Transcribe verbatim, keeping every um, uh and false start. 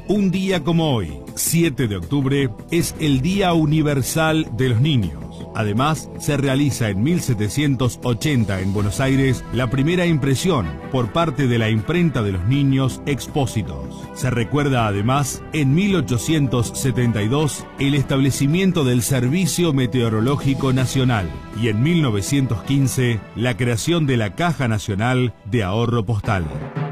Un día como hoy, siete de octubre, es el Día Universal de los Niños. Además, se realiza en mil setecientos ochenta en Buenos Aires la primera impresión por parte de la Imprenta de los Niños Expósitos. Se recuerda además en mil ochocientos setenta y dos el establecimiento del Servicio Meteorológico Nacional y en mil novecientos quince la creación de la Caja Nacional de Ahorro Postal.